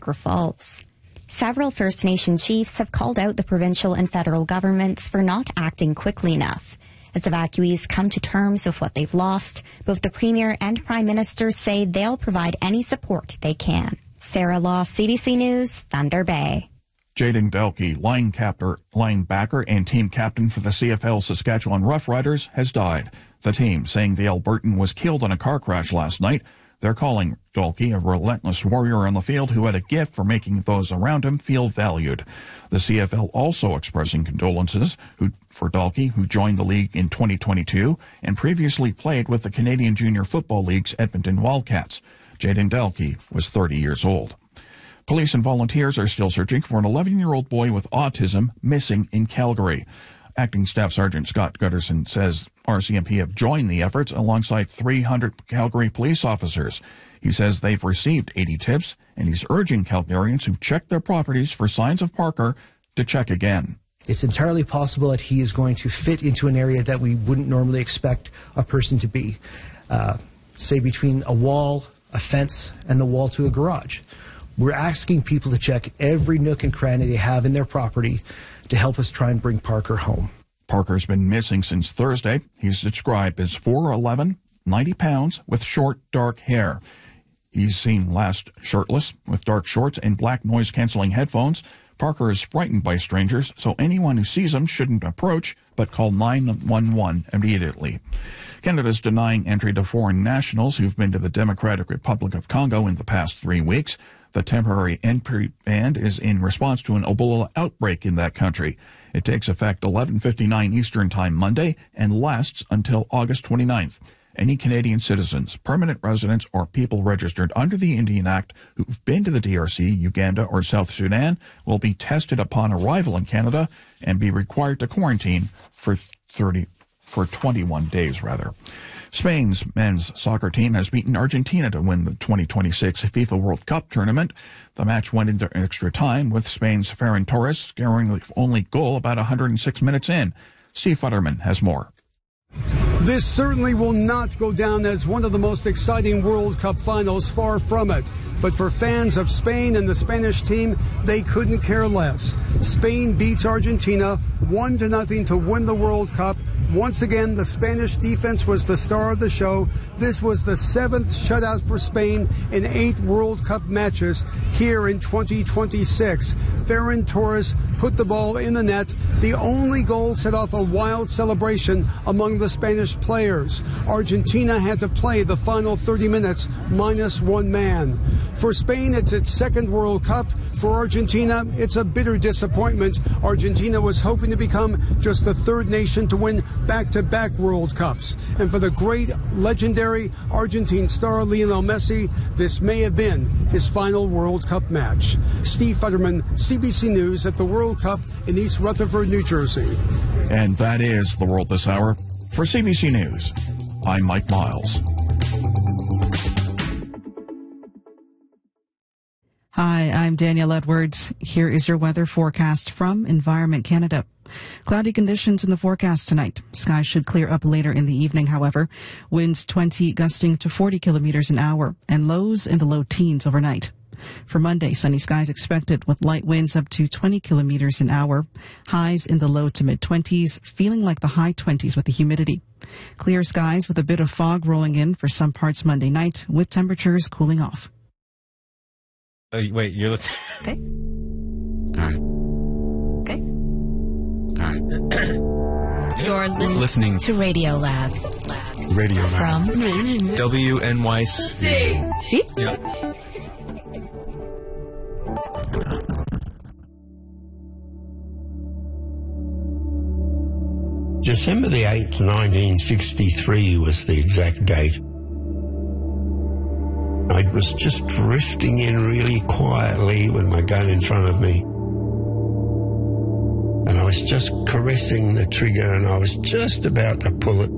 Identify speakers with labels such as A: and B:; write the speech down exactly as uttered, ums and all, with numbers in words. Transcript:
A: Niagara Falls. Several First Nation chiefs have called out the provincial and federal governments for not acting quickly enough. As evacuees come to terms with what they've lost, both the Premier and Prime Minister say they'll provide any support they can. Sarah Law, C B C News, Thunder Bay.
B: Jayden Delke, line captor, linebacker and team captain for the C F L Saskatchewan Roughriders, has died. The team saying the Albertan was killed in a car crash last night. They're calling Dalkey a relentless warrior on the field who had a gift for making those around him feel valued. The C F L also expressing condolences who, for Dalkey, who joined the league in twenty twenty-two and previously played with the Canadian Junior Football League's Edmonton Wildcats. Jayden Dalkey was thirty years old. Police and volunteers are still searching for an eleven-year-old boy with autism missing in Calgary. Acting Staff Sergeant Scott Gutterson says R C M P have joined the efforts alongside three hundred Calgary police officers. He says they've received eighty tips, and he's urging Calgarians who've checked their properties for signs of Parker to check again.
C: It's entirely possible that he is going to fit into an area that we wouldn't normally expect a person to be, uh, say between a wall, a fence, and the wall to a garage. We're asking people to check every nook and cranny they have in their property to help us try and bring Parker home.
B: Parker's been missing since Thursday. He's described as four eleven, ninety pounds, with short, dark hair. He's seen last shirtless, with dark shorts and black noise-canceling headphones. Parker is frightened by strangers, so anyone who sees him shouldn't approach, but call nine one one immediately. Canada's denying entry to foreign nationals who've been to the Democratic Republic of Congo in the past three weeks. The temporary entry ban is in response to an Ebola outbreak in that country. It takes effect eleven fifty-nine Eastern Time Monday and lasts until August twenty-ninth. Any Canadian citizens, permanent residents, or people registered under the Indian Act who've been to the D R C, Uganda, or South Sudan will be tested upon arrival in Canada and be required to quarantine for thirty for twenty-one days, rather. Spain's men's soccer team has beaten Argentina to win the twenty twenty-six FIFA World Cup tournament. The match went into extra time with Spain's Ferran Torres scoring the only goal about one hundred six minutes in. Steve Futterman has more.
D: This certainly will not go down as one of the most exciting World Cup finals, far from it. But for fans of Spain and the Spanish team, they couldn't care less. Spain beats Argentina one to nothing to win the World Cup. Once again, the Spanish defense was the star of the show. This was the seventh shutout for Spain in eight World Cup matches here in twenty twenty-six. Ferran Torres put the ball in the net. The only goal set off a wild celebration among the Spanish players. Argentina had to play the final thirty minutes minus one man. For Spain, it's its second World Cup. For Argentina, it's a bitter disappointment. Argentina was hoping to become just the third nation to win back-to-back World Cups. And for the great, legendary Argentine star Lionel Messi, this may have been his final World Cup match. Steve Futterman, C B C News at the World Cup in East Rutherford, New Jersey.
B: And that is The World This Hour. For C B C News, I'm Mike Miles.
E: Hi, I'm Danielle Edwards. Here is your weather forecast from Environment Canada. Cloudy conditions in the forecast tonight. Skies should clear up later in the evening, however. Winds twenty gusting to forty kilometers an hour and lows in the low teens overnight. For Monday, sunny skies expected with light winds up to twenty kilometers an hour. Highs in the low to mid-twenties, feeling like the high twenties with the humidity. Clear skies with a bit of fog rolling in for some parts Monday night, with temperatures cooling off.
F: Uh, wait, you're listening.
E: Okay.
F: All right.
E: Okay.
F: All right.
G: You're listening,
F: listening
G: to Radio Lab.
F: Radio Lab.
G: From
F: W N Y C. Yeah.
H: December the eighth, nineteen sixty-three was the exact date. I was just drifting in really quietly with my gun in front of me. And I was just caressing the trigger and I was just about to pull it.